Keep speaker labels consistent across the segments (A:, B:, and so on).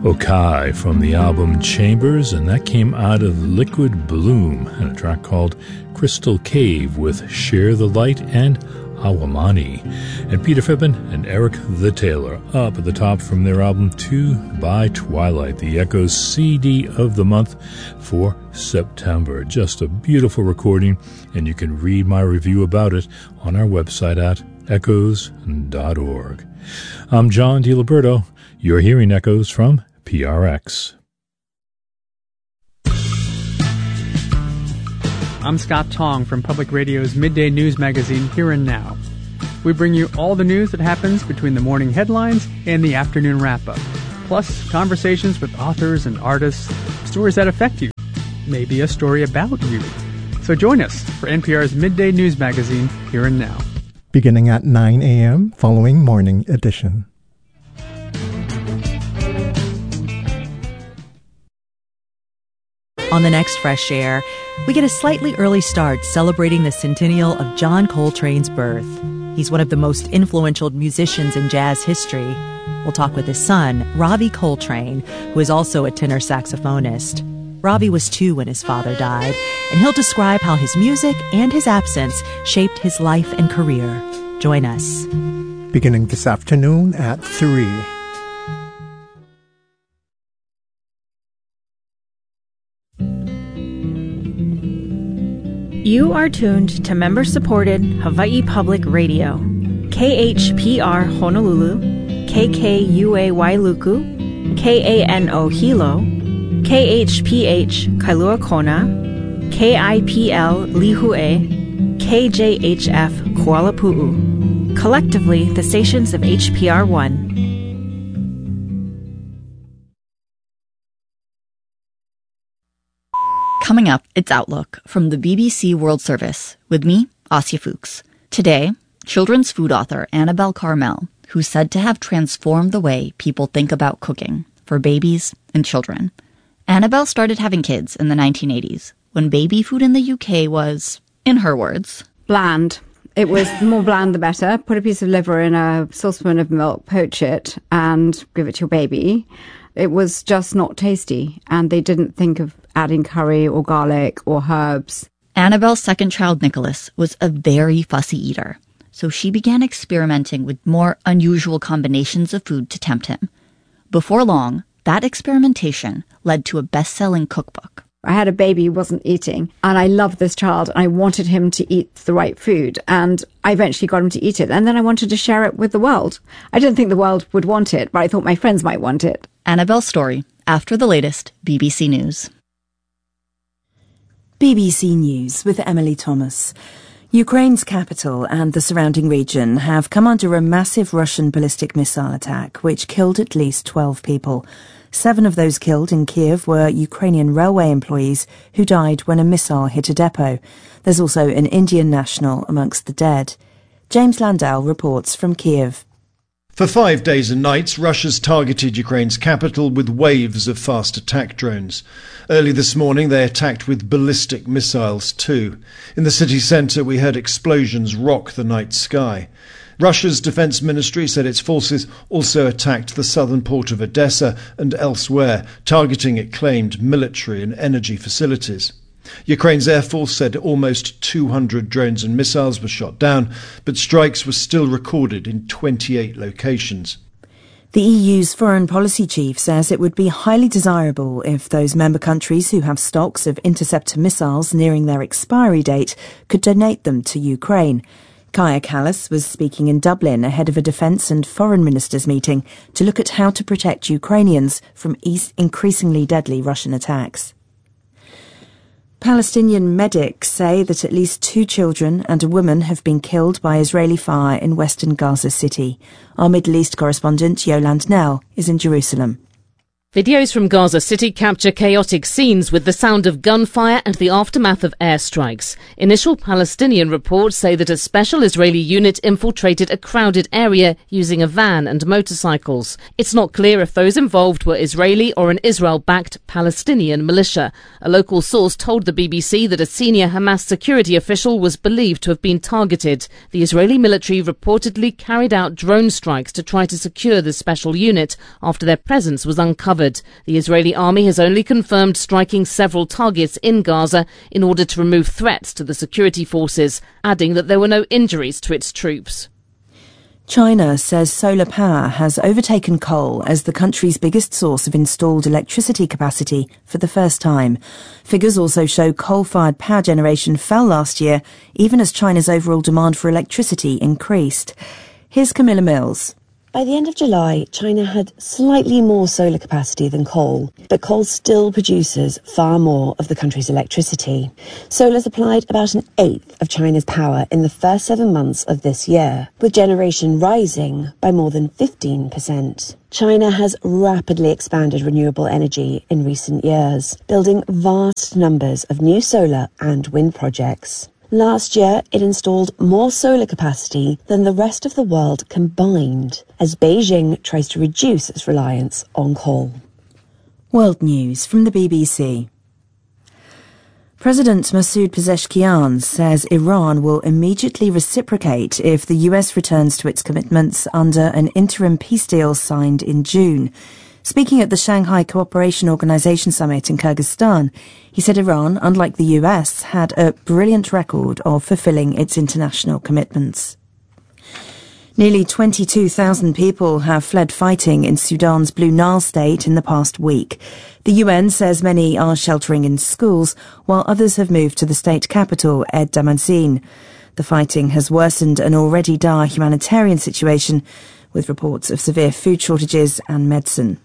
A: Okai from the album Chambers, and that came out of Liquid Bloom, and a track called Crystal Cave with Share the Light and Awamani. And Peter Fippen and Eric the Taylor up at the top from their album 2 by Twilight, the Echoes CD of the month for September. Just a beautiful recording, and you can read my review about it on our website at echoes.org. I'm John DiLiberto. You're hearing Echoes from PRX.
B: I'm Scott Tong from Public Radio's Midday News Magazine, Here and Now. We bring you all the news that happens between the morning headlines and the afternoon wrap-up, plus conversations with authors and artists, stories that affect you, maybe a story about you. So join us for NPR's Midday News Magazine, Here and Now.
C: Beginning at 9 a.m. following morning edition.
D: On the next Fresh Air, we get a slightly early start celebrating the centennial of John Coltrane's birth. He's one of the most influential musicians in jazz history. We'll talk with his son, Ravi Coltrane, who is also a tenor saxophonist. Ravi was 2 when his father died, and he'll describe how his music and his absence shaped his life and career. Join us.
C: Beginning this afternoon at 3.
E: You are tuned to member-supported Hawaii Public Radio, KHPR Honolulu, KKUA Wailuku, KANO Hilo, KHPH Kailua Kona, KIPL Lihue, KJHF Kuala Pu'u, collectively the stations of HPR 1.
F: Coming up, it's Outlook from the BBC World Service with me, Asya Fuchs. Today, children's food author Annabelle Carmel, who's said to have transformed the way people think about cooking for babies and children. Annabelle started having kids in the 1980s when baby food in the UK was, in her words,
G: bland. It was the more bland the better. Put a piece of liver in a saucepan of milk, poach it, and give it to your baby. It was just not tasty, and they didn't think of adding curry or garlic or herbs.
F: Annabelle's second child, Nicholas, was a very fussy eater, so she began experimenting with more unusual combinations of food to tempt him. Before long, that experimentation led to a best-selling cookbook.
G: I had a baby who wasn't eating, and I loved this child, and I wanted him to eat the right food, and I eventually got him to eat it, and then I wanted to share it with the world. I didn't think the world would want it, but I thought my friends might want it.
F: Annabelle's story, after the latest BBC News.
H: BBC News with Emily Thomas. Ukraine's capital and the surrounding region have come under a massive Russian ballistic missile attack, which killed at least 12 people. 7 of those killed in Kiev were Ukrainian railway employees who died when a missile hit a depot. There's also an Indian national amongst the dead. James Landau reports from Kiev.
I: For 5 days and nights, Russia's targeted Ukraine's capital with waves of fast attack drones. Early this morning, they attacked with ballistic missiles too. In the city centre, we heard explosions rock the night sky. Russia's defence ministry said its forces also attacked the southern port of Odessa and elsewhere, targeting, it claimed, military and energy facilities. Ukraine's Air Force said almost 200 drones and missiles were shot down, but strikes were still recorded in 28 locations.
H: The EU's foreign policy chief says it would be highly desirable if those member countries who have stocks of interceptor missiles nearing their expiry date could donate them to Ukraine. Kaja Kallas was speaking in Dublin ahead of a defence and foreign ministers' meeting to look at how to protect Ukrainians from increasingly deadly Russian attacks. Palestinian medics say that at least 2 children and a woman have been killed by Israeli fire in western Gaza City. Our Middle East correspondent Yolande Nell is in Jerusalem.
J: Videos from Gaza City capture chaotic scenes with the sound of gunfire and the aftermath of airstrikes. Initial Palestinian reports say that a special Israeli unit infiltrated a crowded area using a van and motorcycles. It's not clear if those involved were Israeli or an Israel-backed Palestinian militia. A local source told the BBC that a senior Hamas security official was believed to have been targeted. The Israeli military reportedly carried out drone strikes to try to secure the special unit after their presence was uncovered covered. The Israeli army has only confirmed striking several targets in Gaza in order to remove threats to the security forces, adding that there were no injuries to its troops.
H: China says solar power has overtaken coal as the country's biggest source of installed electricity capacity for the first time. Figures also show coal-fired power generation fell last year, even as China's overall demand for electricity increased. Here's Camilla Mills.
K: By the end of July, China had slightly more solar capacity than coal, but coal still produces far more of the country's electricity. Solar supplied about an eighth of China's power in the first 7 months of this year, with generation rising by more than 15%. China has rapidly expanded renewable energy in recent years, building vast numbers of new solar and wind projects. Last year, it installed more solar capacity than the rest of the world combined, as Beijing tries to reduce its reliance on coal.
H: World News from the BBC. President Masoud Pezeshkian says Iran will immediately reciprocate if the US returns to its commitments under an interim peace deal signed in June. Speaking at the Shanghai Cooperation Organization Summit in Kyrgyzstan, he said Iran, unlike the US, had a brilliant record of fulfilling its international commitments. Nearly 22,000 people have fled fighting in Sudan's Blue Nile state in the past week. The UN says many are sheltering in schools, while others have moved to the state capital, Ed Damascene. The fighting has worsened an already dire humanitarian situation, with reports of severe food shortages and medicine.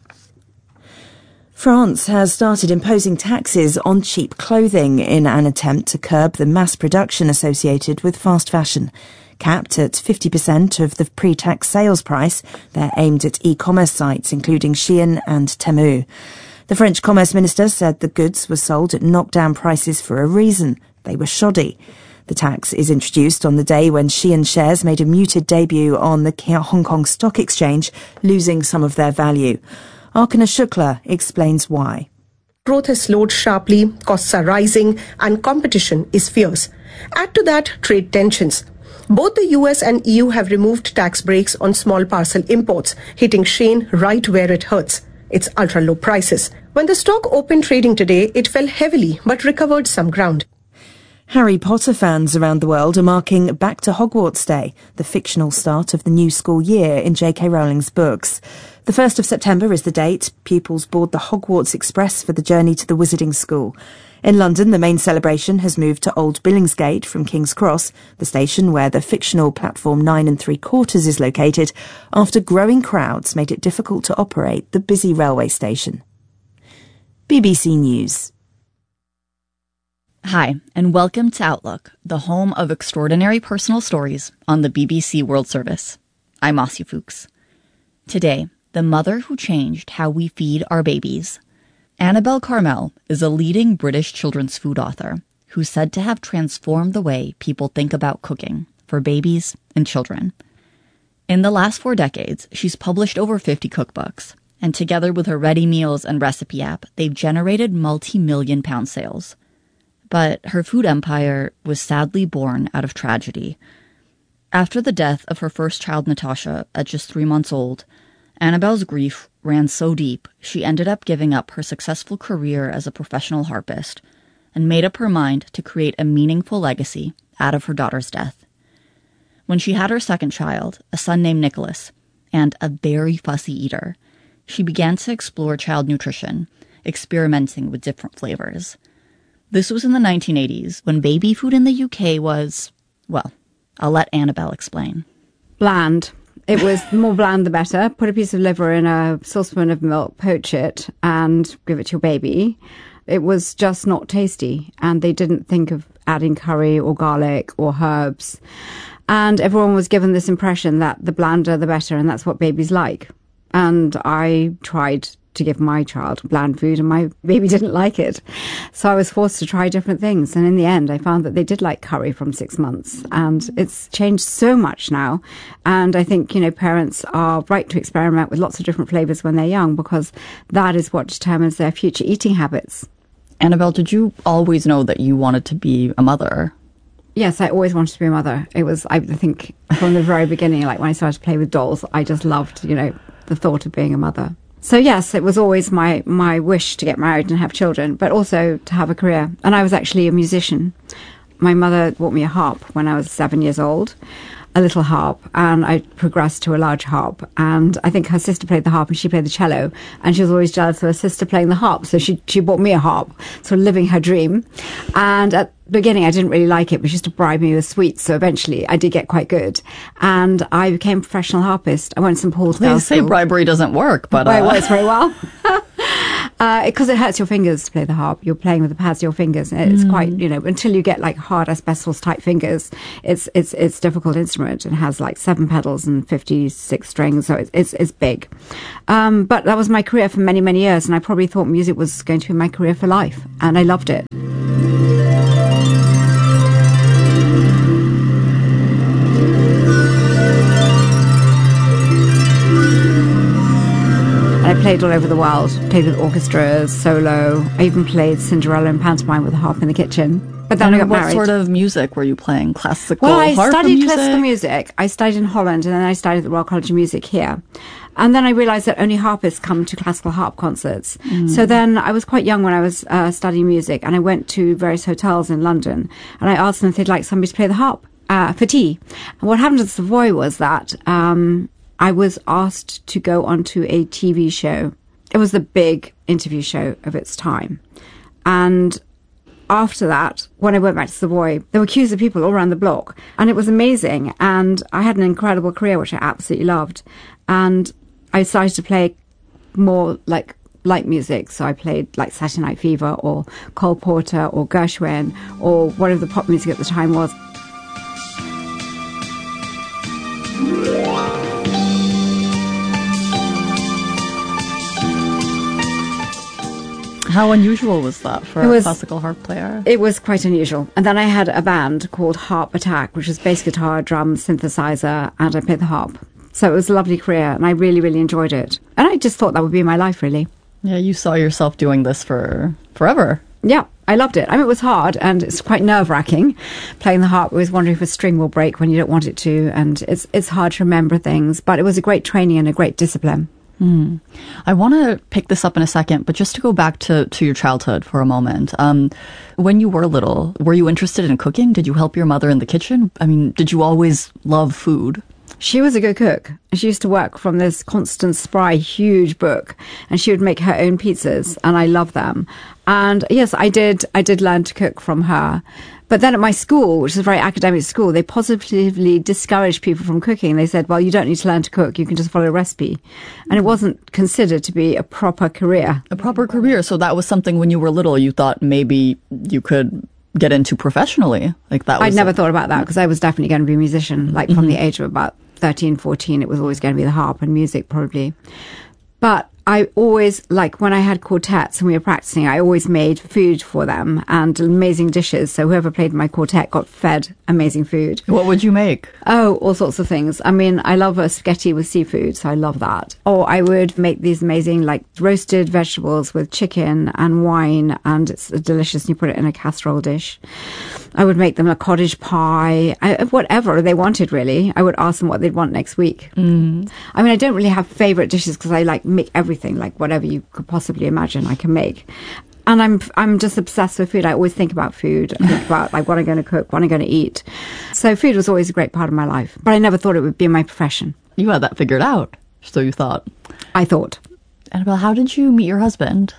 H: France has started imposing taxes on cheap clothing in an attempt to curb the mass production associated with fast fashion. Capped at 50% of the pre-tax sales price, they're aimed at e-commerce sites including Shein and Temu. The French Commerce Minister said the goods were sold at knockdown prices for a reason. They were shoddy. The tax is introduced on the day when Shein shares made a muted debut on the Hong Kong Stock Exchange, losing some of their value. Arkana Shukla explains why.
L: Growth has slowed sharply, costs are rising, and competition is fierce. Add to that trade tensions. Both the US and EU have removed tax breaks on small parcel imports, hitting Shein right where it hurts. Its ultra-low prices. When the stock opened trading today, it fell heavily but recovered some ground.
H: Harry Potter fans around the world are marking Back to Hogwarts Day, the fictional start of the new school year in J.K. Rowling's books. The 1st of September is the date. Pupils board the Hogwarts Express for the journey to the Wizarding School. In London, the main celebration has moved to Old Billingsgate from King's Cross, the station where the fictional platform 9 3/4 is located, after growing crowds made it difficult to operate the busy railway station. BBC News.
F: Hi, and welcome to Outlook, the home of extraordinary personal stories on the BBC World Service. I'm Asya Fuchs. Today, the mother who changed how we feed our babies. Annabel Carmel is a leading British children's food author who's said to have transformed the way people think about cooking for babies and children. In the last 4 decades, she's published over 50 cookbooks, and together with her Ready Meals and recipe app, they've generated multi-million-pound sales. But her food empire was sadly born out of tragedy. After the death of her first child, Natasha, at just 3 months old, Annabel's grief ran so deep she ended up giving up her successful career as a professional harpist and made up her mind to create a meaningful legacy out of her daughter's death. When she had her second child, a son named Nicholas, and a very fussy eater, she began to explore child nutrition, experimenting with different flavors. This was in the 1980s, when baby food in the UK was, well, I'll let Annabel explain.
G: Bland. It was the more bland the better. Put a piece of liver in a saucepan of milk, poach it, and give it to your baby. It was just not tasty, and they didn't think of adding curry or garlic or herbs. And everyone was given this impression that the blander the better, and that's what babies like. And I tried to give my child bland food, and my baby didn't like it. So I was forced to try different things. And in the end, I found that they did like curry from 6 months. And it's changed so much now. And I think, parents are right to experiment with lots of different flavors when they're young, because that is what determines their future eating habits.
F: Annabel, did you always know that you wanted to be a mother?
G: Yes, I always wanted to be a mother. It was, I think, from the very beginning, like when I started to play with dolls, I just loved, the thought of being a mother. So yes, it was always my wish to get married and have children, but also to have a career. And I was actually a musician. My mother bought me a harp when I was 7 years old, a little harp, and I progressed to a large harp. And I think her sister played the harp and she played the cello, and she was always jealous of her sister playing the harp, so she bought me a harp, sort of living her dream. And at the beginning I didn't really like it, but she used to bribe me with sweets, so eventually I did get quite good. And I became a professional harpist. I went to St. Paul's Girls'
F: School. They say bribery doesn't work, but...
G: Well, it works very well. Because it hurts your fingers to play the harp. You're playing with the pads of your fingers. And it's quite, until you get like hard asbestos type fingers, it's a difficult instrument. It has like 7 pedals and 56 strings, so it's big. But that was my career for many, many years, and I probably thought music was going to be my career for life, and I loved it. I played all over the world, played with orchestras, solo. I even played Cinderella in pantomime with a harp in the kitchen. But then I got married.
F: What sort of music were you playing? Classical,
G: Well, I
F: harp
G: studied
F: music?
G: classical music. I studied in Holland, and then I studied at the Royal College of Music here. And then I realised that only harpists come to classical harp concerts. So then I was quite young when I was studying music, and I went to various hotels in London, and I asked them if they'd like somebody to play the harp for tea. And what happened at the Savoy was that I was asked to go onto a TV show. It was the big interview show of its time. And after that, when I went back to Savoy, there were queues of people all around the block. And it was amazing. And I had an incredible career, which I absolutely loved. And I started to play more like light music. So I played like Saturday Night Fever or Cole Porter or Gershwin or whatever the pop music at the time was.
F: How unusual was that for a classical harp player?
G: It was quite unusual. And then I had a band called Harp Attack, which was bass guitar, drums, synthesizer, and I played the harp. So it was a lovely career, and I really, really enjoyed it. And I just thought that would be my life, really.
F: Yeah, you saw yourself doing this for forever.
G: Yeah, I loved it. I mean, it was hard, and it's quite nerve-wracking playing the harp. Always wondering if a string will break when you don't want it to, and it's hard to remember things. But it was a great training and a great discipline.
F: I want to pick this up in a second, but just to go back to your childhood for a moment. When you were little, were you interested in cooking? Did you help your mother in the kitchen? I mean, did you always love food?
G: She was a good cook. She used to work from this Constance Spry huge book, and she would make her own pizzas, and I love them. And yes, I did learn to cook from her. But then at my school, which is a very academic school, they positively discouraged people from cooking. They said, well, you don't need to learn to cook. You can just follow a recipe. And it wasn't considered to be a proper career.
F: A proper career. So that was something when you were little, you thought maybe you could get into professionally. Like that.
G: I'd never thought about that because I was definitely going to be a musician. Like from the age of about 13, 14, it was always going to be the harp and music probably. But I always, like when I had quartets and we were practicing, I always made food for them and amazing dishes. So whoever played my quartet got fed amazing food.
F: What would you make?
G: Oh, all sorts of things. I mean, I love a spaghetti with seafood, so I love that. Or I would make these amazing, like, roasted vegetables with chicken and wine, and it's delicious, and you put it in a casserole dish. I would make them a cottage pie, whatever they wanted, really. I would ask them what they'd want next week. I mean, I don't really have favourite dishes because I, like, make everything, like, whatever you could possibly imagine I can make. And I'm just obsessed with food. I always think about food. I think about like what I'm going to cook, what I'm going to eat. So food was always a great part of my life. But I never thought it would be my profession.
F: You had that figured out. So you thought.
G: I thought.
F: Annabelle, how did you meet your husband?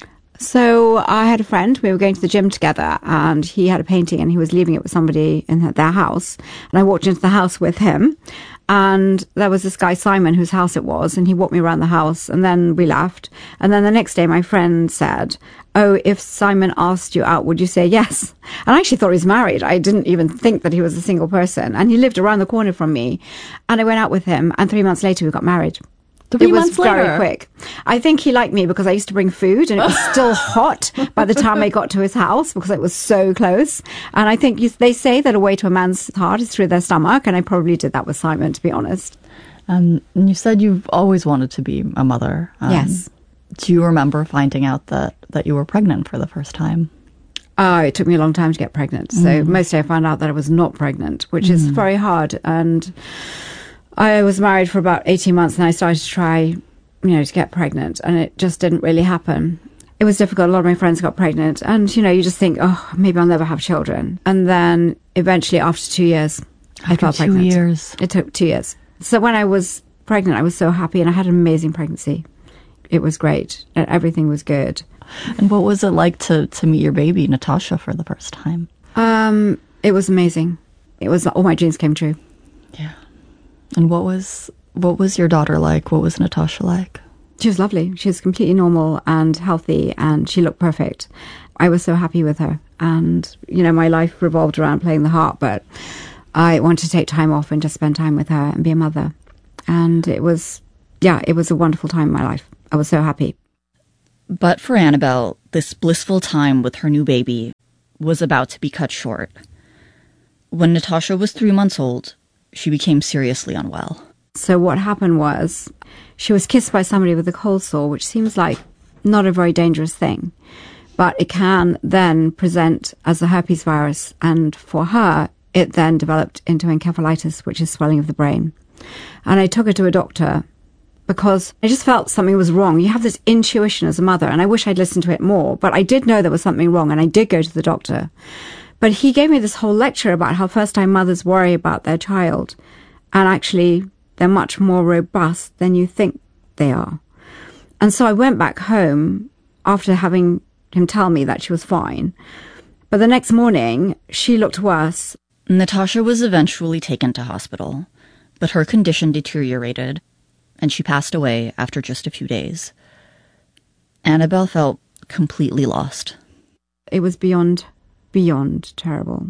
G: So I had a friend. We were going to the gym together, and he had a painting, and he was leaving it with somebody in their house. And I walked into the house with him. And there was this guy, Simon, whose house it was, and he walked me around the house, and then we left. And then the next day, my friend said, oh, if Simon asked you out, would you say yes? And I actually thought he was married. I didn't even think that he was a single person. And he lived around the corner from me. And I went out with him, and 3 months later, we got married.
F: 3 months later?
G: It was very quick. I think he liked me because I used to bring food, and it was still hot by the time I got to his house because it was so close. And I think they say that a way to a man's heart is through their stomach, and I probably did that with Simon, to be honest.
F: And you said you've always wanted to be a mother.
G: Yes.
F: Do you remember finding out that you were pregnant for the first time?
G: It took me a long time to get pregnant. So mostly I found out that I was not pregnant, which is very hard. And I was married for about 18 months, and I started to try to get pregnant, and it just didn't really happen. It was difficult. A lot of my friends got pregnant, and, you just think, oh, maybe I'll never have children. And then eventually, after 2 years, I fell pregnant.
F: 2 years.
G: It took 2 years. So when I was pregnant, I was so happy, and I had an amazing pregnancy. It was great. Everything was good.
F: And what was it like to meet your baby, Natasha, for the first time?
G: It was amazing. It was all my dreams came true.
F: Yeah. And what was your daughter like? What was Natasha like?
G: She was lovely. She was completely normal and healthy, and she looked perfect. I was so happy with her. And, my life revolved around playing the harp, but I wanted to take time off and just spend time with her and be a mother. And it was a wonderful time in my life. I was so happy.
F: But for Annabelle, this blissful time with her new baby was about to be cut short. When Natasha was 3 months old, she became seriously unwell.
G: So what happened was she was kissed by somebody with a cold sore, which seems like not a very dangerous thing, but it can then present as a herpes virus. And for her, it then developed into encephalitis, which is swelling of the brain. And I took her to a doctor because I just felt something was wrong. You have this intuition as a mother, and I wish I'd listened to it more, but I did know there was something wrong, and I did go to the doctor. But he gave me this whole lecture about how first-time mothers worry about their child, and actually they're much more robust than you think they are. And so I went back home after having him tell me that she was fine. But the next morning, she looked worse.
F: Natasha was eventually taken to hospital, but her condition deteriorated, and she passed away after just a few days. Annabelle felt completely lost.
G: It was beyond terrible.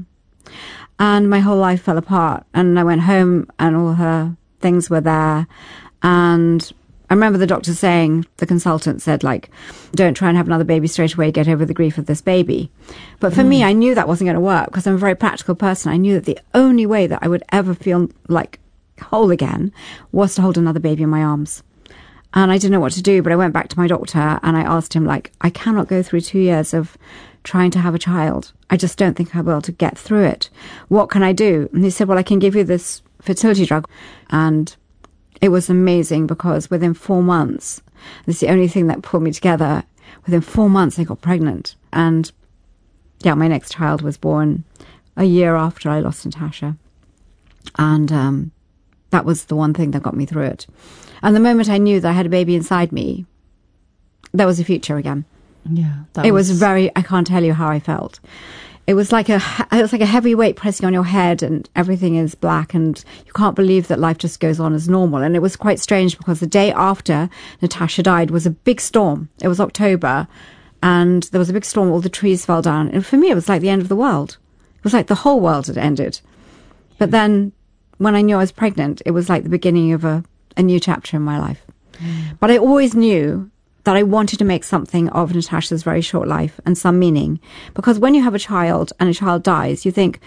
G: And my whole life fell apart. And I went home and all her things were there. And I remember the doctor saying, the consultant said, don't try and have another baby straight away, get over the grief of this baby. But for me, I knew that wasn't going to work because I'm a very practical person. I knew that the only way that I would ever feel like whole again was to hold another baby in my arms. And I didn't know what to do, but I went back to my doctor and I asked him, I cannot go through 2 years of trying to have a child. I just don't think I will to get through it. What can I do? And he said, well, I can give you this fertility drug. And it was amazing because within 4 months, this is the only thing that pulled me together. Within 4 months, I got pregnant. And my next child was born a year after I lost Natasha. And that was the one thing that got me through it. And the moment I knew that I had a baby inside me, there was a future again.
F: Yeah.
G: It was very, I can't tell you how I felt. It was like a heavy weight pressing on your head and everything is black and you can't believe that life just goes on as normal. And it was quite strange because the day after Natasha died was a big storm. It was October and there was a big storm. All the trees fell down. And for me, it was like the end of the world. It was like the whole world had ended. But then when I knew I was pregnant, it was like the beginning of a new chapter in my life. But I always knew that I wanted to make something of Natasha's very short life and some meaning. Because when you have a child and a child dies, you think,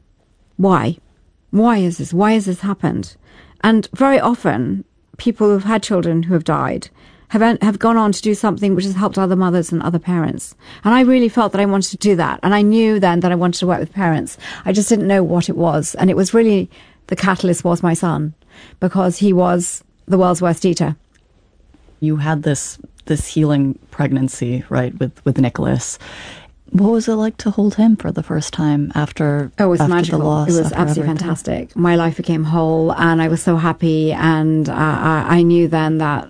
G: why? Why is this? Why has this happened? And very often, people who've had children who have died have gone on to do something which has helped other mothers and other parents. And I really felt that I wanted to do that. And I knew then that I wanted to work with parents. I just didn't know what it was. And it was really, the catalyst was my son, because he was the world's worst eater.
F: You had this healing pregnancy, right, with Nicholas. What was it like to hold him for the first time after
G: it was magical.
F: The loss?
G: It was absolutely fantastic. My life became whole and I was so happy, and I knew then that,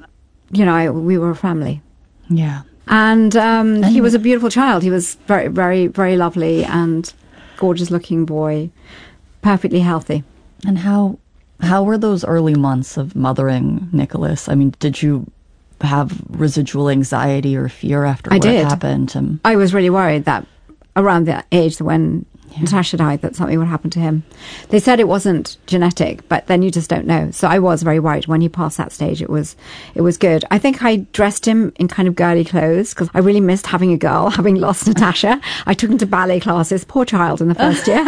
G: we were a family.
F: Yeah.
G: And he was a beautiful child. He was very, very, very lovely and gorgeous looking boy, perfectly healthy.
F: And how were those early months of mothering Nicholas? I mean, did you have residual anxiety or fear after what happened?
G: I was really worried that around the age when Natasha died, that something would happen to him. They said it wasn't genetic, but then you just don't know. So I was very worried when he passed that stage. It was good. I think I dressed him in kind of girly clothes because I really missed having a girl, having lost Natasha. I took him to ballet classes, poor child in the first year.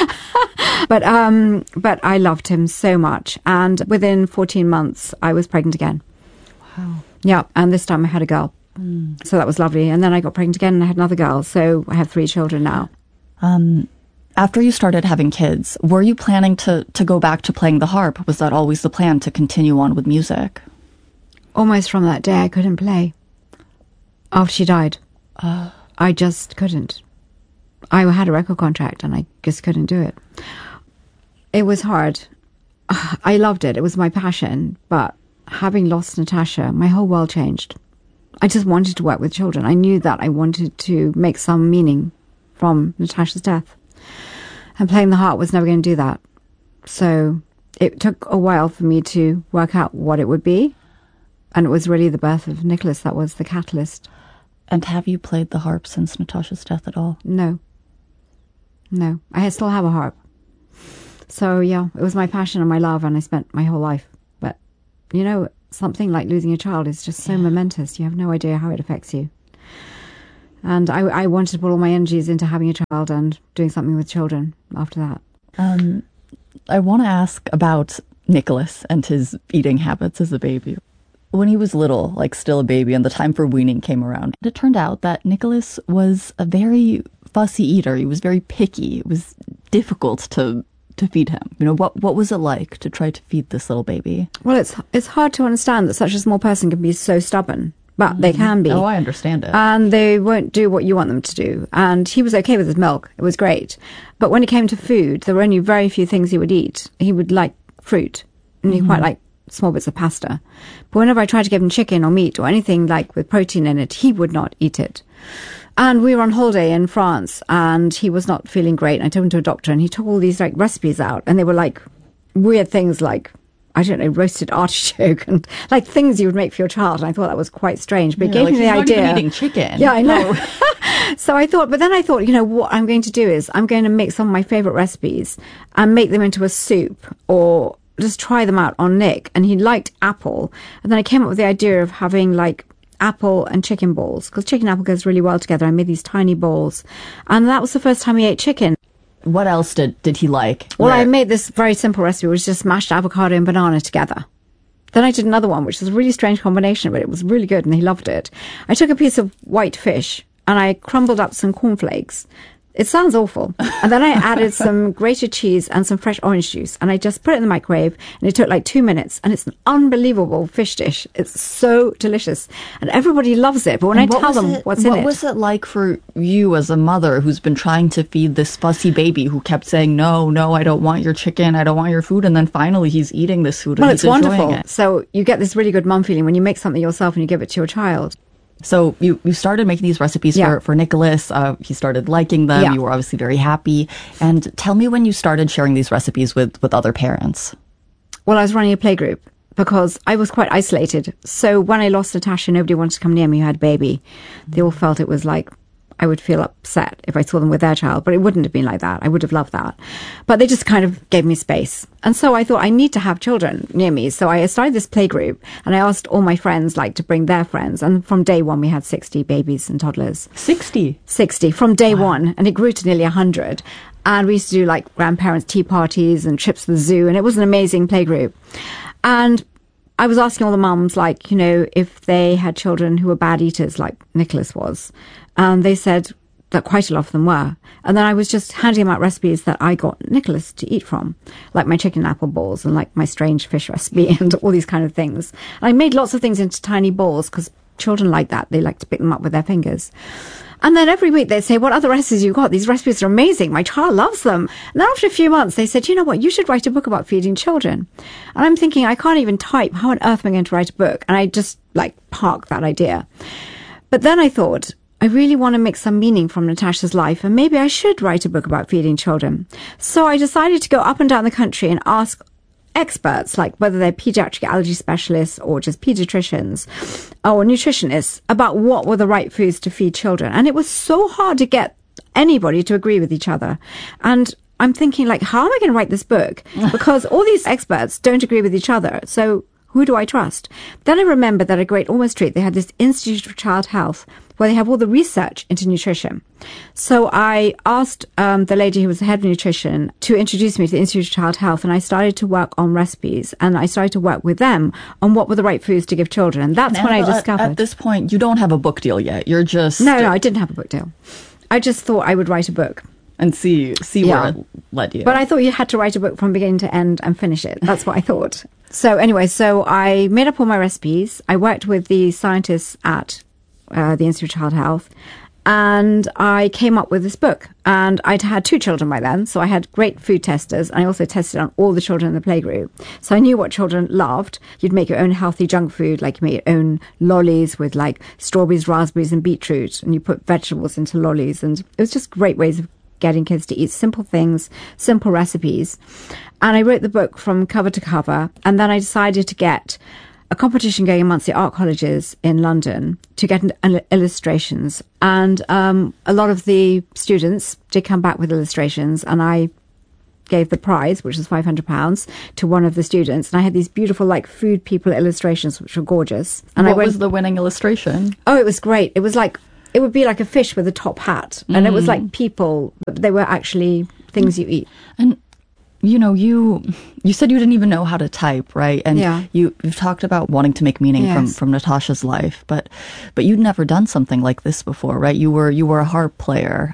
G: But I loved him so much. And within 14 months, I was pregnant again.
F: Wow.
G: Yeah, and this time I had a girl. So that was lovely. And then I got pregnant again and I had another girl. So I have 3 children now.
F: After you started having kids, were you planning to go back to playing the harp? Was that always the plan, to continue on with music?
G: almost from that day I couldn't play. After she died. I just couldn't. I had a record contract and I just couldn't do it. It was hard. I loved it. It was my passion. But having lost Natasha, my whole world changed. I just wanted to work with children. I knew that I wanted to make some meaning from Natasha's death. And playing the harp was never going to do that. So it took a while for me to work out what it would be. And it was really the birth of Nicholas that was the catalyst.
F: And have you played the harp since Natasha's death at all?
G: No. I still have a harp. So, yeah, it was my passion and my love, and I spent my whole life. But, you know, something like losing a child is just so momentous. You have no idea how it affects you. And I wanted to put all my energies into having a child and doing something with children after that.
F: I want to ask about Nicholas and his eating habits as a baby. When he was little, like still a baby, and the time for weaning came around, it turned out that Nicholas was a very fussy eater. He was very picky. It was difficult to feed him. You know, what was it like to try to feed this little baby?
G: Well, it's hard to understand that such a small person can be so stubborn, but they can be.
F: Oh, I understand it.
G: And they won't do what you want them to do. And he was okay with his milk. It was great. But when it came to food, there were only very few things he would eat. He would like fruit, and he quite liked small bits of pasta. But whenever I tried to give him chicken or meat or anything like with protein in it, he would not eat it. And we were on holiday in France, and he was not feeling great. I took him to a doctor, and he took all these like recipes out, and they were like weird things like, I don't know, roasted artichoke and like things you would make for your child. And I thought that was quite strange, but it gave me the idea.
F: Not even eating chicken.
G: Yeah, I know. So I thought, but then I thought, you know, what I'm going to do is I'm going to make some of my favorite recipes and make them into a soup or just try them out on Nick. And he liked apple. And then I came up with the idea of having like apple and chicken balls, because chicken and apple goes really well together. I made these tiny balls, and that was the first time he ate chicken.
F: What else did he like?
G: Well, I made this very simple recipe, which was just mashed avocado and banana together. Then I did another one, which was a really strange combination, but it was really good and he loved it. I took a piece of white fish and I crumbled up some cornflakes. It sounds awful. And then I added some grated cheese and some fresh orange juice, and I just put it in the microwave, and it took like 2 minutes, and it's an unbelievable fish dish. It's so delicious, and everybody loves it. But when I tell them what's in it...
F: What was it like for you as a mother who's been trying to feed this fussy baby who kept saying, no, I don't want your chicken, I don't want your food, and then finally he's eating this food and he's enjoying it? Well, it's wonderful.
G: So you get this really good mum feeling when you make something yourself and you give it to your child.
F: So you started making these recipes for Nicholas. He started liking them. You were obviously very happy. And tell me when you started sharing these recipes with other parents.
G: Well, I was running a playgroup because I was quite isolated. So when I lost Natasha, nobody wanted to come near me who had a baby. They all felt it was like I would feel upset if I saw them with their child, but it wouldn't have been like that. I would have loved that. But they just kind of gave me space. And so I thought I need to have children near me. So I started this playgroup and I asked all my friends like to bring their friends. And from day one, we had 60 babies and toddlers.
F: 60?
G: 60 from day one. And it grew to nearly 100. And we used to do like grandparents' tea parties and trips to the zoo. And it was an amazing playgroup. And I was asking all the mums, like, you know, if they had children who were bad eaters like Nicholas was. And they said that quite a lot of them were. And then I was just handing them out recipes that I got Nicholas to eat from, like my chicken and apple balls and like my strange fish recipe and all these kind of things. And I made lots of things into tiny balls because children like that. They like to pick them up with their fingers. And then every week they'd say, what other recipes you got? These recipes are amazing. My child loves them. And then after a few months, they said, you know what? You should write a book about feeding children. And I'm thinking, I can't even type. How on earth am I going to write a book? And I just like parked that idea. But then I thought, I really want to make some meaning from Natasha's life, and maybe I should write a book about feeding children. So I decided to go up and down the country and ask experts, like whether they're pediatric allergy specialists or just pediatricians or nutritionists, about what were the right foods to feed children. And it was so hard to get anybody to agree with each other. And I'm thinking, like, how am I going to write this book? Because all these experts don't agree with each other. So who do I trust? Then I remembered that at Great Ormond Street, they had this Institute for Child Health where they have all the research into nutrition. So I asked the lady who was the head of nutrition to introduce me to the Institute of Child Health, and I started to work on recipes, and I started to work with them on what were the right foods to give children. And that's when I discovered...
F: At this point, you don't have a book deal yet. You're just...
G: No, I didn't have a book deal. I just thought I would write a book.
F: and see where it led you.
G: But I thought you had to write a book from beginning to end and finish it. That's what I thought. So anyway, so I made up all my recipes. I worked with the scientists at the Institute of Child Health, and I came up with this book. And I'd had 2 children by then, so I had great food testers. And I also tested on all the children in the playgroup. So I knew what children loved. You'd make your own healthy junk food, like you make your own lollies with like strawberries, raspberries, and beetroot. And you put vegetables into lollies. And it was just great ways of getting kids to eat simple things, simple recipes. And I wrote the book from cover to cover. And then I decided to get a competition going amongst the art colleges in London to get illustrations. And a lot of the students did come back with illustrations, and I gave the prize, which was £500, to one of the students. And I had these beautiful, like, food people illustrations, which were gorgeous. And
F: what was the winning illustration?
G: Oh, it was great. It was like, it would be like a fish with a top hat. And it was like people, but they were actually things you eat.
F: And you know, you said you didn't even know how to type, right? And you've talked about wanting to make meaning from Natasha's life, but you'd never done something like this before, right? You were a harp player.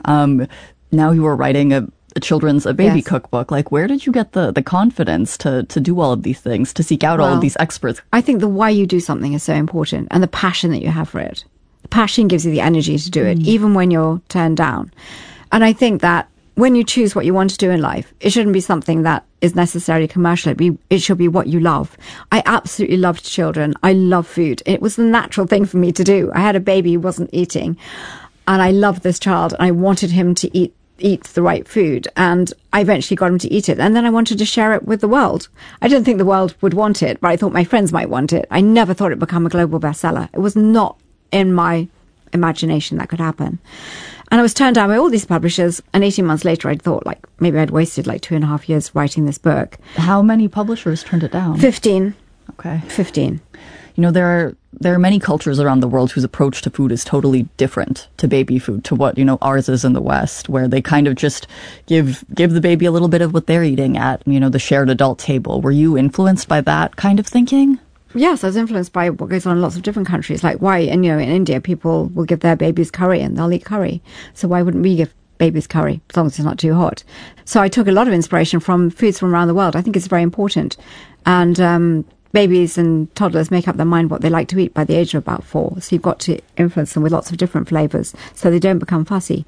F: Now you were writing a baby cookbook. Like, where did you get the confidence to do all of these things, to seek out all of these experts?
G: I think the why you do something is so important, and the passion that you have for it. The passion gives you the energy to do it, even when you're turned down. And I think that when you choose what you want to do in life, it shouldn't be something that is necessarily commercial. It should be what you love. I absolutely loved children. I love food. It was the natural thing for me to do. I had a baby who wasn't eating, and I loved this child. And I wanted him to eat the right food, and I eventually got him to eat it. And then I wanted to share it with the world. I didn't think the world would want it, but I thought my friends might want it. I never thought it'd become a global bestseller. It was not in my imagination that could happen. And I was turned down by all these publishers, and 18 months later I thought, like, maybe I'd wasted like 2.5 years writing this book.
F: How many publishers turned it down?
G: 15.
F: Okay.
G: 15.
F: You know, there are many cultures around the world whose approach to food is totally different to baby food, to what, you know, ours is in the West, where they kind of just give the baby a little bit of what they're eating at, you know, the shared adult table. Were you influenced by that kind of thinking?
G: Yes, I was influenced by what goes on in lots of different countries. Like why, and you know, in India, people will give their babies curry and they'll eat curry. So why wouldn't we give babies curry, as long as it's not too hot? So I took a lot of inspiration from foods from around the world. I think it's very important. And babies and toddlers make up their mind what they like to eat by the age of about 4. So you've got to influence them with lots of different flavours so they don't become fussy.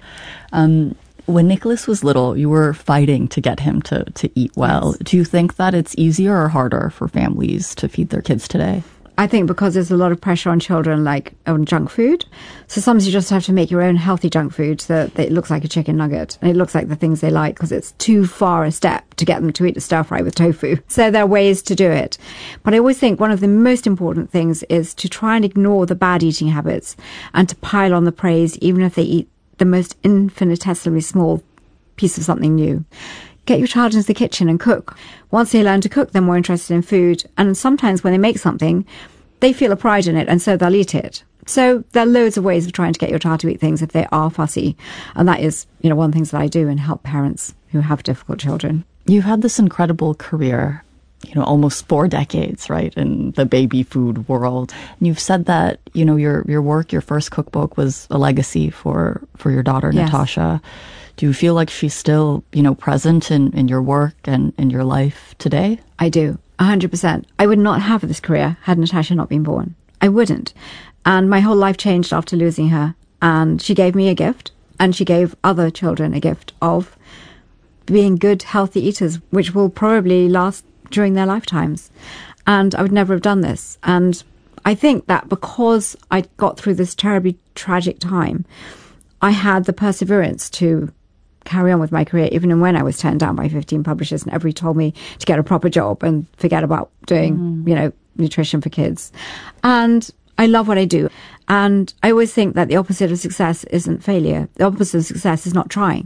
F: When Nicholas was little, you were fighting to get him to eat well. Yes. Do you think that it's easier or harder for families to feed their kids today?
G: I think because there's a lot of pressure on children, like on junk food. So sometimes you just have to make your own healthy junk food so that it looks like a chicken nugget. And it looks like the things they like, because it's too far a step to get them to eat a stir fry with tofu. So there are ways to do it. But I always think one of the most important things is to try and ignore the bad eating habits and to pile on the praise, even if they eat the most infinitesimally small piece of something new. Get your child into the kitchen and cook. Once they learn to cook, they're more interested in food. And sometimes when they make something, they feel a pride in it, and so they'll eat it. So there are loads of ways of trying to get your child to eat things if they are fussy. And that is, you know, one of the things that I do and help parents who have difficult children.
F: You've had this incredible career, you know, almost 4 decades, right, in the baby food world. And you've said that, you know, your work, your first cookbook was a legacy for your daughter, yes. Natasha. Do you feel like she's still, you know, present in your work and in your life today?
G: I do, 100%. I would not have this career had Natasha not been born. I wouldn't. And my whole life changed after losing her. And she gave me a gift, and she gave other children a gift of being good, healthy eaters, which will probably last during their lifetimes. And I would never have done this. And I think that because I got through this terribly tragic time, I had the perseverance to carry on with my career, even when I was turned down by 15 publishers and everybody told me to get a proper job and forget about doing, you know, nutrition for kids. And I love what I do. And I always think that the opposite of success isn't failure. The opposite of success is not trying.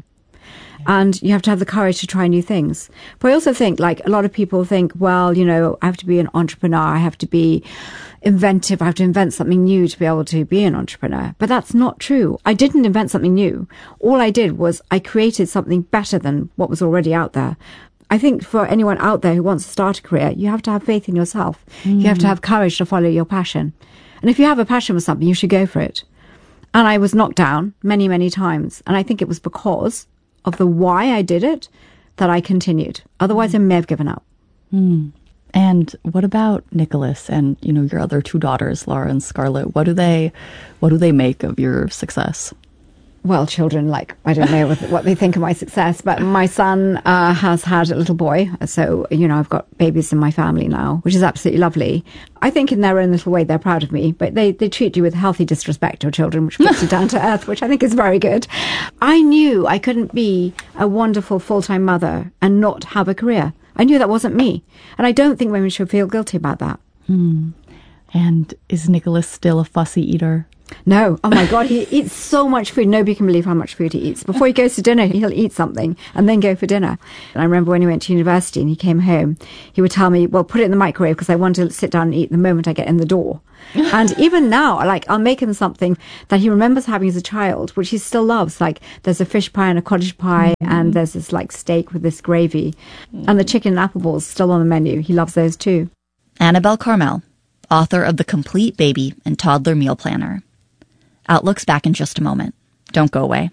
G: And you have to have the courage to try new things. But I also think, like, a lot of people think, well, you know, I have to be an entrepreneur. I have to be inventive. I have to invent something new to be able to be an entrepreneur. But that's not true. I didn't invent something new. All I did was I created something better than what was already out there. I think for anyone out there who wants to start a career, you have to have faith in yourself. You have to have courage to follow your passion. And if you have a passion for something, you should go for it. And I was knocked down many, many times. And I think it was because of the why I did it that I continued. Otherwise, I may have given up.
F: And what about Nicholas and, your other two daughters, Laura and Scarlett? What do they make of your success?
G: Well, children, I don't know what they think of my success, but my son has had a little boy. So, I've got babies in my family now, which is absolutely lovely. I think in their own little way, they're proud of me, but they treat you with healthy disrespect of children, which puts you down to earth, which I think is very good. I knew I couldn't be a wonderful full-time mother and not have a career. I knew that wasn't me. And I don't think women should feel guilty about that.
F: And is Nicholas still a fussy eater?
G: No. Oh, my God. He eats so much food. Nobody can believe how much food he eats. Before he goes to dinner, he'll eat something and then go for dinner. And I remember when he went to university and he came home, he would tell me, well, put it in the microwave because I want to sit down and eat the moment I get in the door. And even now, I'll make him something that he remembers having as a child, which he still loves. There's a fish pie and a cottage pie, and there's this steak with this gravy. And the chicken and apple balls still on the menu. He loves those too.
F: Annabelle Carmel, author of The Complete Baby and Toddler Meal Planner. Outlook's back in just a moment. Don't go away.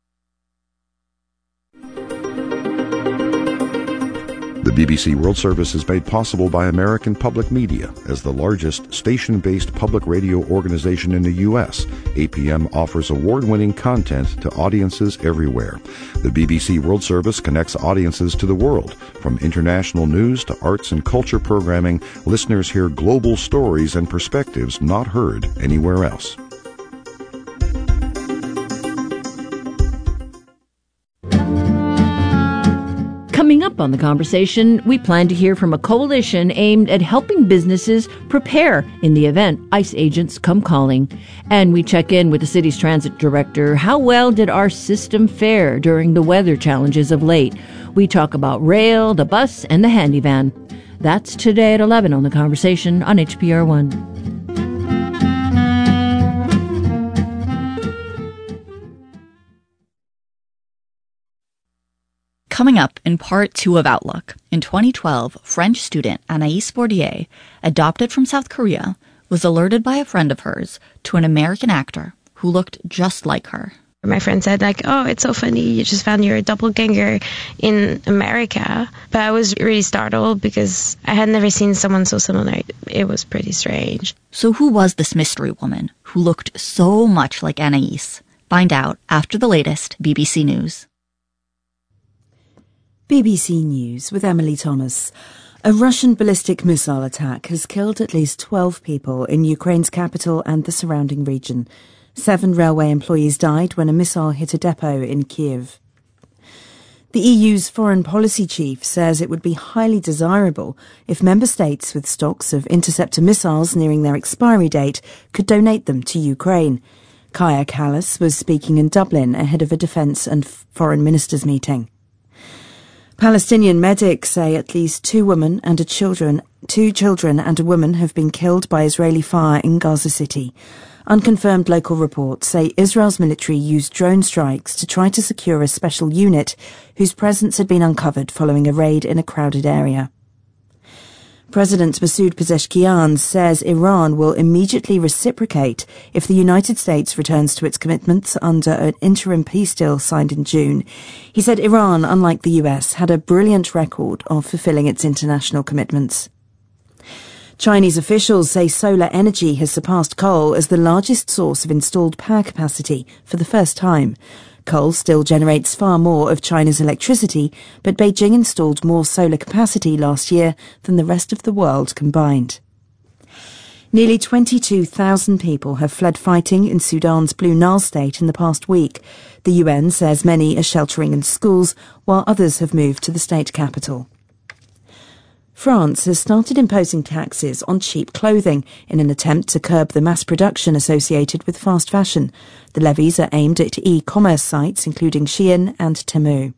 M: The BBC World Service is made possible by American Public Media. As the largest station-based public radio organization in the U.S., APM offers award-winning content to audiences everywhere. The BBC World Service connects audiences to the world. From international news to arts and culture programming, listeners hear global stories and perspectives not heard anywhere else.
N: Coming up on The Conversation, we plan to hear from a coalition aimed at helping businesses prepare in the event ICE agents come calling. And we check in with the city's transit director. How well did our system fare during the weather challenges of late? We talk about rail, the bus, and the handy van. That's today at 11 on The Conversation on HPR1.
F: Coming up in part 2 of Outlook, in 2012, French student Anaïs Bordier, adopted from South Korea, was alerted by a friend of hers to an American actor who looked just like her.
O: My friend said, oh, it's so funny, you just found your doppelganger in America. But I was really startled because I had never seen someone so similar. It was pretty strange.
F: So who was this mystery woman who looked so much like Anaïs? Find out after the latest BBC News.
H: BBC News with Emily Thomas. A Russian ballistic missile attack has killed at least 12 people in Ukraine's capital and the surrounding region. 7 railway employees died when a missile hit a depot in Kiev. The EU's foreign policy chief says it would be highly desirable if member states with stocks of interceptor missiles nearing their expiry date could donate them to Ukraine. Kaja Kallas was speaking in Dublin ahead of a defence and foreign ministers' meeting. Palestinian medics say at least 2 women and 2 children and a woman have been killed by Israeli fire in Gaza City. Unconfirmed local reports say Israel's military used drone strikes to try to secure a special unit whose presence had been uncovered following a raid in a crowded area. President Masoud Pezeshkian says Iran will immediately reciprocate if the United States returns to its commitments under an interim peace deal signed in June. He said Iran, unlike the US, had a brilliant record of fulfilling its international commitments. Chinese officials say solar energy has surpassed coal as the largest source of installed power capacity for the first time. Coal still generates far more of China's electricity, but Beijing installed more solar capacity last year than the rest of the world combined. Nearly 22,000 people have fled fighting in Sudan's Blue Nile state in the past week. The UN says many are sheltering in schools, while others have moved to the state capital. France has started imposing taxes on cheap clothing in an attempt to curb the mass production associated with fast fashion. The levies are aimed at e-commerce sites including Shein and Temu.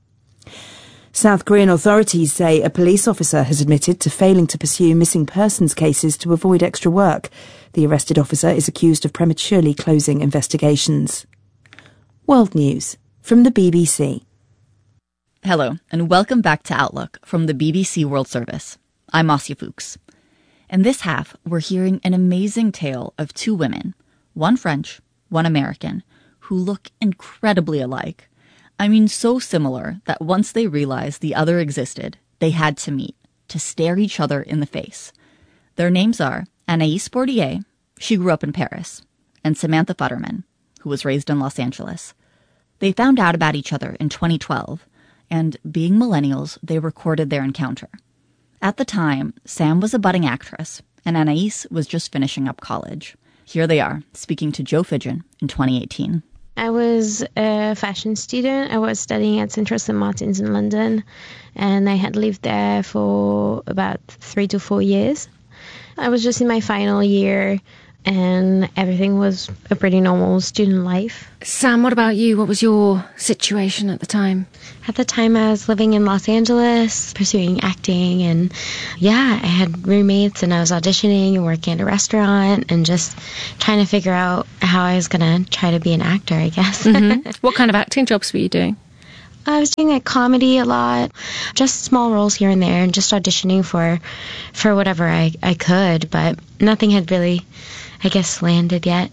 H: South Korean authorities say a police officer has admitted to failing to pursue missing persons cases to avoid extra work. The arrested officer is accused of prematurely closing investigations. World News from the BBC.
F: Hello, and welcome back to Outlook from the BBC World Service. I'm Asya Fuchs. In this half, we're hearing an amazing tale of 2 women, one French, one American, who look incredibly alike. I mean, so similar that once they realized the other existed, they had to meet, to stare each other in the face. Their names are Anaïs Bordier, she grew up in Paris, and Samantha Futterman, who was raised in Los Angeles. They found out about each other in 2012, and being millennials, they recorded their encounter. At the time, Sam was a budding actress, and Anaïs was just finishing up college. Here they are, speaking to Joe Fidgen in 2018.
O: I was a fashion student. I was studying at Central St. Martin's in London, and I had lived there for about 3 to 4 years. I was just in my final year, and everything was a pretty normal student life.
P: Sam, what about you? What was your situation at the time?
O: At the time, I was living in Los Angeles, pursuing acting, and I had roommates, and I was auditioning and working at a restaurant, and just trying to figure out how I was going to try to be an actor, I guess.
P: Mm-hmm. What kind of acting jobs were you doing?
O: I was doing comedy a lot, just small roles here and there, and just auditioning for whatever I could, but nothing had really, I guess, landed yet.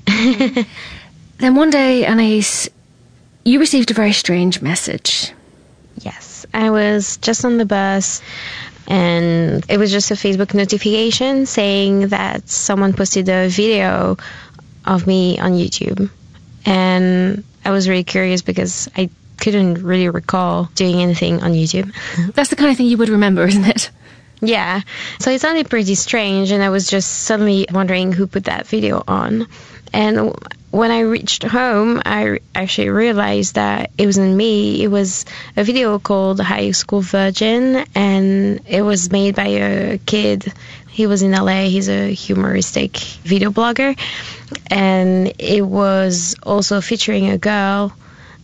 P: Then one day, Anaïs, you received a very strange message.
O: Yes, I was just on the bus, and it was just a Facebook notification saying that someone posted a video of me on YouTube. And I was really curious because I couldn't really recall doing anything on YouTube.
P: That's the kind of thing you would remember, isn't it?
O: Yeah. So it sounded pretty strange, and I was just suddenly wondering who put that video on. And when I reached home, I actually realized that it wasn't me. It was a video called High School Virgin, and it was made by a kid. He was in LA. He's a humoristic video blogger. And it was also featuring a girl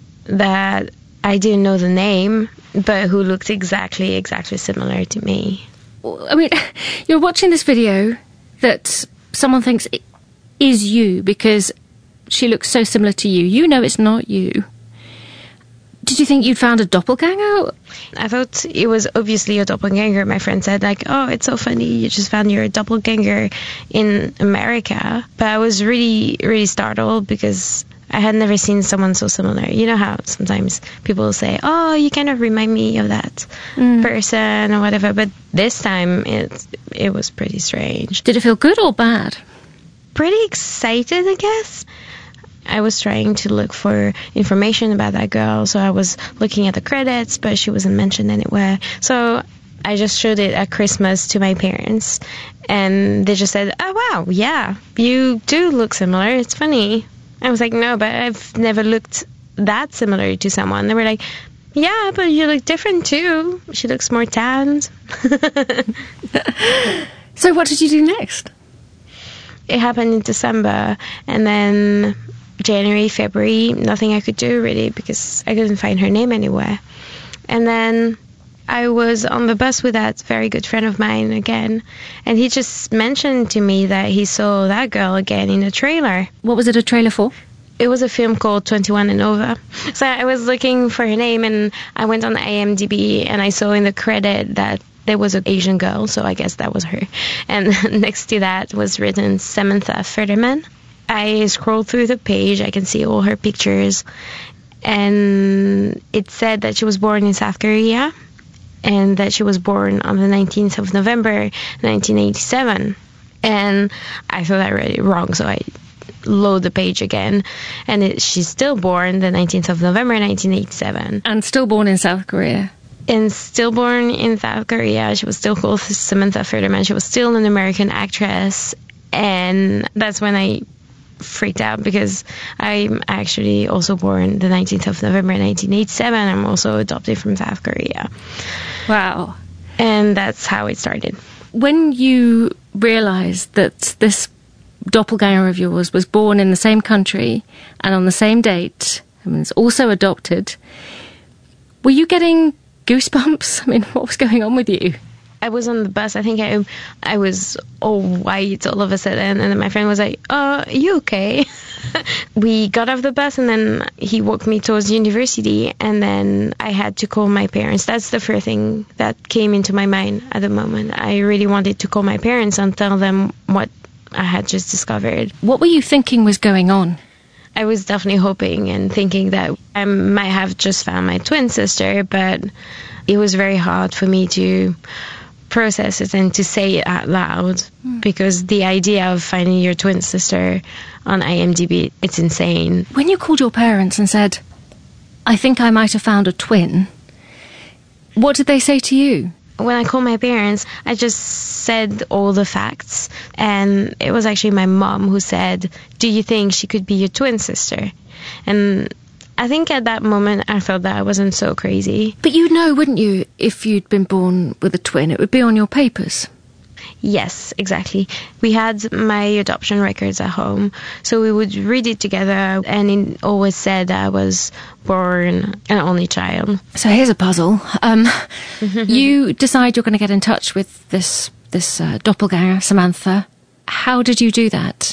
O: that I didn't know the name, but who looked exactly similar to me.
P: I mean, you're watching this video that someone thinks is you because she looks so similar to you. You know it's not you. Did you think you'd found a doppelganger?
O: I thought it was obviously a doppelganger. My friend said, oh, it's so funny, you just found your doppelganger in America. But I was really, really startled because I had never seen someone so similar. You know how sometimes people say, oh, you kind of remind me of that person or whatever. But this time, it was pretty strange.
P: Did it feel good or bad?
O: Pretty excited, I guess. I was trying to look for information about that girl, so I was looking at the credits, but she wasn't mentioned anywhere. So I just showed it at Christmas to my parents, and they just said, oh, wow, yeah, you do look similar. It's funny. I was like, no, but I've never looked that similar to someone. They were like, yeah, but you look different too. She looks more tanned.
P: So what did you do next?
O: It happened in December, and then January, February, nothing I could do really because I couldn't find her name anywhere. And then I was on the bus with that very good friend of mine again, and he just mentioned to me that he saw that girl again in a trailer.
P: What was it a trailer for?
O: It was a film called 21 and Over. So I was looking for her name, and I went on IMDb, and I saw in the credit that there was an Asian girl, so I guess that was her. And next to that was written Samantha Futterman. I scrolled through the page, I can see all her pictures, and it said that she was born in South Korea, and that she was born on the 19th of November, 1987. And I thought I read it wrong, so I load the page again, and she's still born the 19th of November, 1987.
P: And still born in South Korea.
O: And still born in South Korea. She was still called Samantha Futterman. She was still an American actress. And that's when I freaked out, because I'm actually also born the 19th of November 1987. I'm also adopted from South Korea.
P: Wow.
O: And that's how it started.
P: When you realized that this doppelganger of yours was born in the same country and on the same date, and was also adopted, were you getting goosebumps? I mean, what was going on with you?
O: I was on the bus. I think I was all white all of a sudden, and then my friend was like, "Oh, you okay?" We got off the bus, and then he walked me towards university, and then I had to call my parents. That's the first thing that came into my mind at the moment. I really wanted to call my parents and tell them what I had just discovered.
P: What were you thinking was going on?
O: I was definitely hoping and thinking that I might have just found my twin sister, but it was very hard for me to process it and to say it out loud, because the idea of finding your twin sister on IMDb, it's insane.
P: When you called your parents and said, I think I might have found a twin, what did they say to you?
O: When I called my parents, I just said all the facts, and it was actually my mom who said, do you think she could be your twin sister? And I think at that moment I felt that I wasn't so crazy.
P: But you'd know, wouldn't you, if you'd been born with a twin? It would be on your papers.
O: Yes, exactly. We had my adoption records at home, so we would read it together, and it always said that I was born an only child.
P: So here's a puzzle. You decide you're going to get in touch with this doppelganger, Samantha. How did you do that?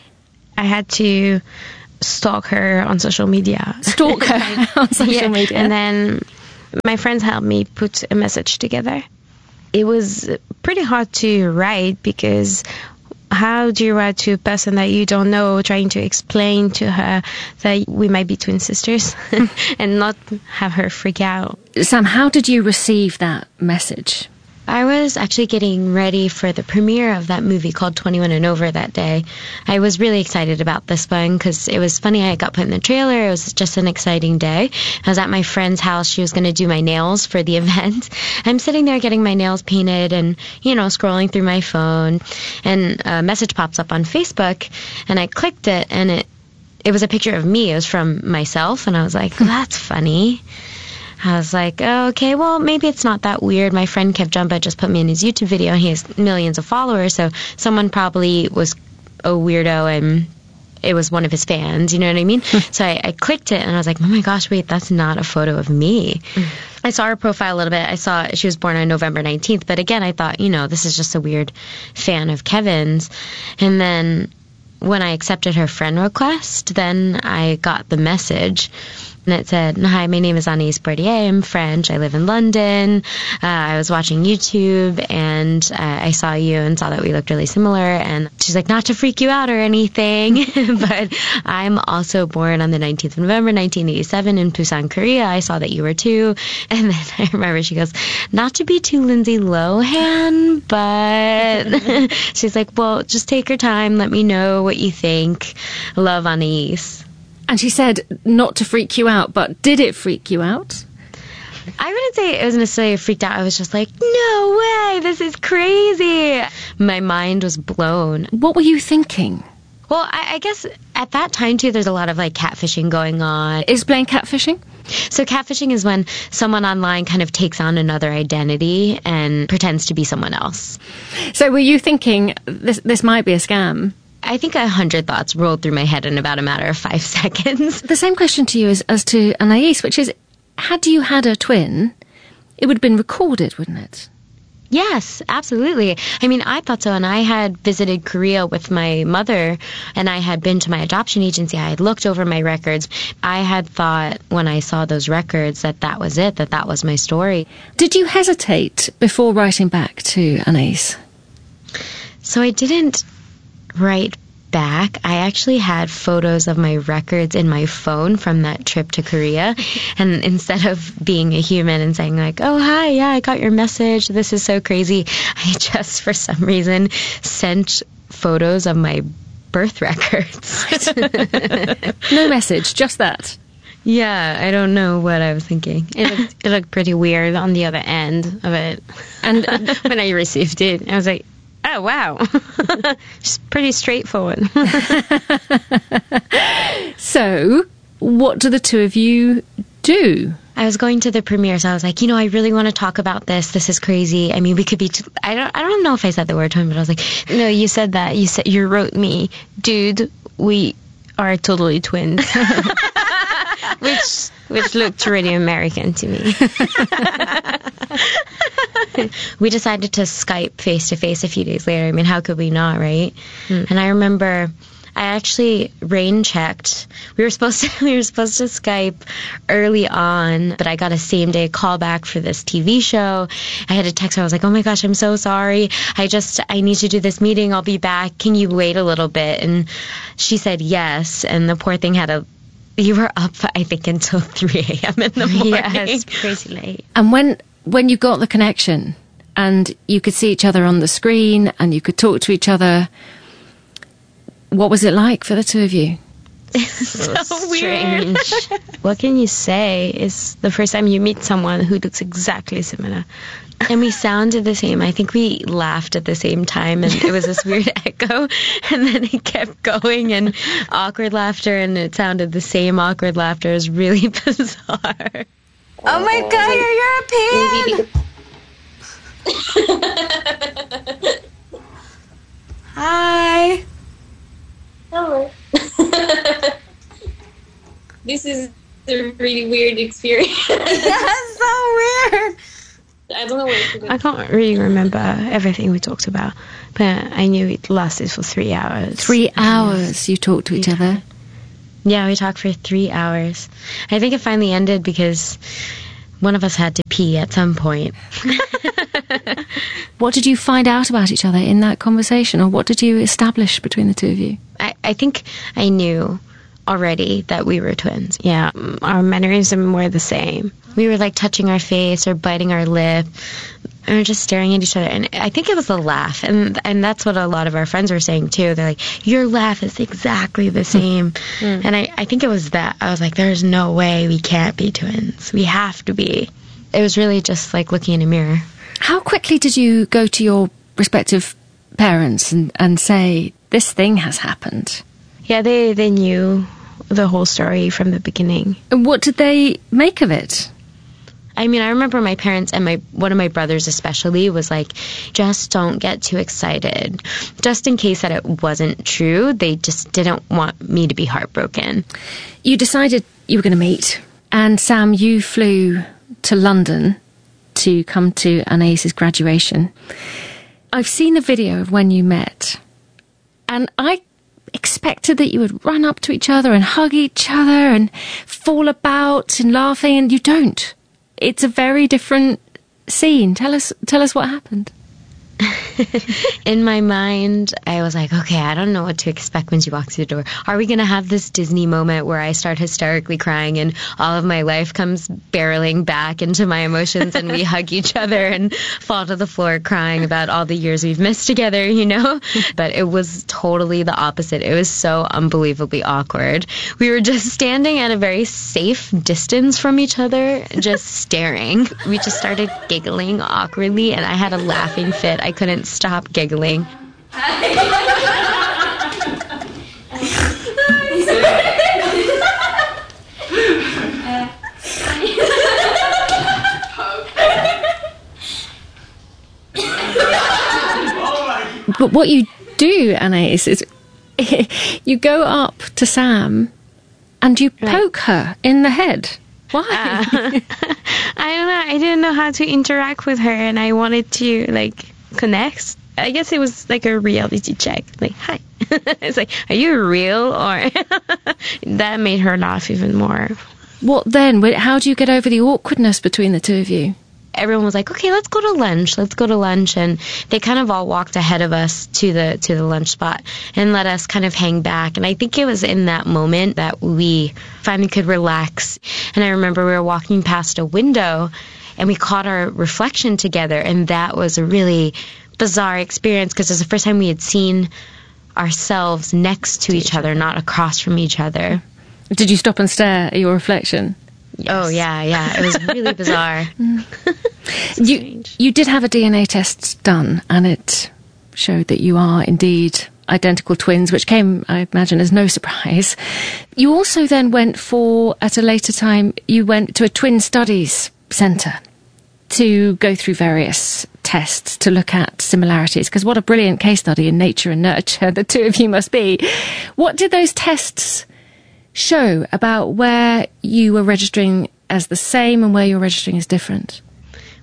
O: I had to stalk her on social media.
P: Stalk her on social media?
O: And then my friends helped me put a message together. It was pretty hard to write, because how do you write to a person that you don't know, trying to explain to her that we might be twin sisters and not have her freak out?
P: Sam, how did you receive that message?
O: I was actually getting ready for the premiere of that movie called 21 and Over that day. I was really excited about this one because it was funny. I got put in the trailer. It was just an exciting day. I was at my friend's house. She was going to do my nails for the event. I'm sitting there getting my nails painted and, scrolling through my phone. And a message pops up on Facebook, and I clicked it, and it was a picture of me. It was from myself, and I was like, that's funny. I was like, oh, okay, well, maybe it's not that weird. My friend Kev Jumba just put me in his YouTube video. He has millions of followers, so someone probably was a weirdo and it was one of his fans, you know what I mean? So I clicked it and I was like, oh my gosh, wait, that's not a photo of me. I saw her profile a little bit. I saw she was born on November 19th, but again, I thought, this is just a weird fan of Kevin's. And then when I accepted her friend request, then I got the message. And it said, hi, my name is Anaïs Bordier. I'm French. I live in London. I was watching YouTube, and I saw you and saw that we looked really similar. And she's like, not to freak you out or anything, but I'm also born on the 19th of November, 1987 in Busan, Korea. I saw that you were too. And then I remember she goes, not to be too Lindsay Lohan, but she's like, well, just take your time. Let me know what you think. Love, Anaïs.
P: And she said not to freak you out, but did it freak you out?
O: I wouldn't say it was necessarily freaked out. I was just like, no way, this is crazy. My mind was blown.
P: What were you thinking?
O: Well, I guess at that time, too, there's a lot of, catfishing going on.
P: Explain catfishing.
O: So catfishing is when someone online kind of takes on another identity and pretends to be someone else.
P: So were you thinking, this might be a scam?
O: I think 100 thoughts rolled through my head in about a matter of 5 seconds.
P: The same question to you as to Anaïs, which is, had you had a twin, it would have been recorded, wouldn't it?
O: Yes, absolutely. I mean, I thought so, and I had visited Korea with my mother, and I had been to my adoption agency. I had looked over my records. I had thought when I saw those records that was it, that was my story.
P: Did you hesitate before writing back to Anaïs?
O: So I didn't write back. I actually had photos of my records in my phone from that trip to Korea, and instead of being a human and saying oh hi, yeah, I got your message, this is so crazy, I just for some reason sent photos of my birth records.
P: No message, just that.
O: Yeah, I don't know what I was thinking. It looked pretty weird on the other end of it. And when I received it, I was like, oh, wow. Just pretty straightforward.
P: So, what do the two of you do?
O: I was going to the premiere, so I was like, I really want to talk about this. This is crazy. I mean, we could be... I don't know if I said the word twin, but I was like, no, you said that. You wrote me, dude, we are totally twins. Which looked really American to me. We decided to Skype face-to-face a few days later. I mean, how could we not, right? And I remember I actually rain checked. We were supposed to Skype early on, but I got a same day call back for this TV show. I had to text her. I was like, "Oh my gosh, I'm so sorry. I need to do this meeting. I'll be back. Can you wait a little bit?" And she said yes. And the poor thing you were up, I think, until 3 a.m. in the morning.
P: Yeah,
O: it's crazy late.
P: And when you got the connection and you could see each other on the screen and you could talk to each other, what was it like for the two of you?
O: So weird. What can you say? It's the first time you meet someone who looks exactly similar. And we sounded the same. I think we laughed at the same time, and it was this weird echo. And then it kept going, and awkward laughter, and it sounded the same awkward laughter. It was really bizarre.
E: Oh my God, you're European! Hi.
Q: Hello. This is a really weird experience.
E: That's so weird.
Q: I don't know where to go.
O: I can't really remember everything we talked about, but I knew it lasted for 3 hours.
P: 3 hours you talked to each other?
O: Yeah, we talked for 3 hours. I think it finally ended because one of us had to pee at some point.
P: What did you find out about each other in that conversation, or what did you establish between the two of you?
O: I think I knew already that we were twins. Yeah, our mannerisms were the same. We were like touching our face or biting our lip, and we were just staring at each other. And I think it was a laugh, and that's what a lot of our friends were saying too. They're like, "Your laugh is exactly the same." And I think it was that. I was like, "There's no way we can't be twins. We have to be." It was really just like looking in a mirror.
P: How quickly did you go to your respective parents and say, "This thing has happened"?
O: Yeah, they knew the whole story from the beginning.
P: And what did they make of it?
O: I mean, I remember my parents and one of my brothers especially was like, "Just don't get too excited." Just in case that it wasn't true, they just didn't want me to be heartbroken.
P: You decided you were going to meet, and Sam, you flew to London to come to Anaïs's graduation. I've seen the video of when you met, and I expected that you would run up to each other and hug each other and fall about and laughing, and you don't. It's a very different scene. Tell us what happened.
O: In my mind, I was like, okay, I don't know what to expect when she walks through the door. Are we going to have this Disney moment where I start hysterically crying and all of my life comes barreling back into my emotions and we hug each other and fall to the floor crying about all the years we've missed together, you know? But it was totally the opposite. It was so unbelievably awkward. We were just standing at a very safe distance from each other, just staring. We just started giggling awkwardly, and I had a laughing fit. I couldn't stop giggling.
P: But what you do, Anaïs, is you go up to Sam and you poke her in the head. Why?
O: I don't know. I didn't know how to interact with her, and I wanted to, like, connect. I guess it was like a reality check. Like, hi. It's like, are you real? Or that made her laugh even more.
P: What then? How do you get over the awkwardness between the two of you?
O: Everyone was like, okay, let's go to lunch. And they kind of all walked ahead of us to the lunch spot and let us kind of hang back. And I think it was in that moment that we finally could relax. And I remember we were walking past a window and we caught our reflection together. And that was a really bizarre experience because it was the first time we had seen ourselves next to each other, not across from each other.
P: Did you stop and stare at your reflection?
O: Yes. Oh, yeah. It was really bizarre.
P: You did have a DNA test done, and it showed that you are indeed identical twins, which came, I imagine, as no surprise. You also then at a later time, you went to a twin studies centre to go through various tests to look at similarities, because what a brilliant case study in nature and nurture the two of you must be. What did those tests show about where you were registering as the same and where you were registering as different?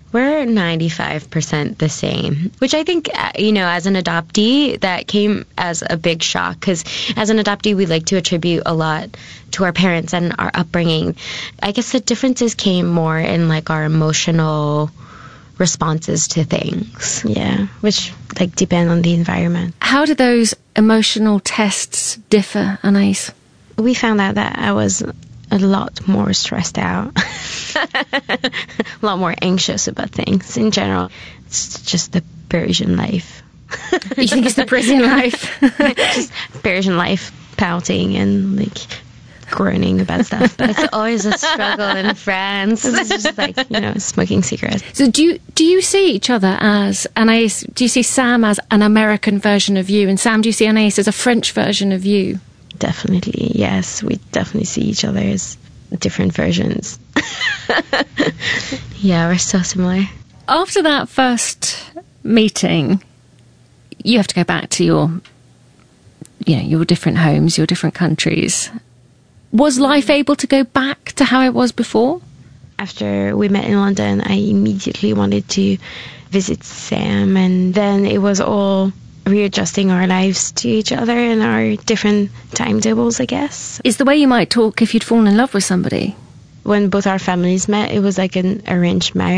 O: We're 95% the same, which I think, as an adoptee, that came as a big shock, because as an adoptee, we like to attribute a lot to our parents and our upbringing. I guess the differences came more in, like, our emotional responses to things, which, like, depend on the environment.
P: How do those emotional tests differ, Anais?
O: We found out that I was a lot more stressed out, a lot more anxious about things in general. It's just the Parisian life.
P: You think it's the Parisian life?
O: Just Parisian life, pouting and like groaning about stuff. But it's always a struggle in France. It's just like, smoking cigarettes.
P: So do you see each other as Anais? Do you see Sam as an American version of you? And Sam, do you see Anais as a French version of you?
O: Definitely, yes. We definitely see each other as different versions. Yeah, we're so similar.
P: After that first meeting, you have to go back to your different homes, your different countries. Was life able to go back to how it was before?
O: After we met in London, I immediately wanted to visit Sam, and then it was all readjusting our lives to each other and our different timetables, I guess.
P: It's the way you might talk if you'd fallen in love with somebody.
O: When both our families met, it was like an arranged marriage.